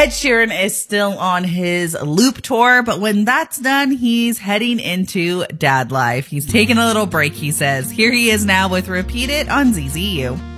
Ed Sheeran is still on his Loop tour, but when that's done, he's heading into dad life. He's taking a little break, he says. Here he is now with Repeat It on ZZU.